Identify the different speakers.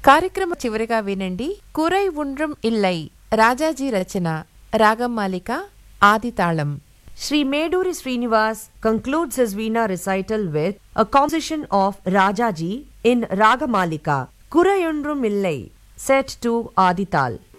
Speaker 1: కార్యక్రమ చివరిగా వినండి కురై ఉండ్రం ఇల్లై రాజాజీ రచన రాగం మాలిక ఆదితాళం.
Speaker 2: Sri Meduri Srinivas concludes his Veena recital with a composition of Rajaji in Ragamalika, Kurayundrum Illai, set to Adital.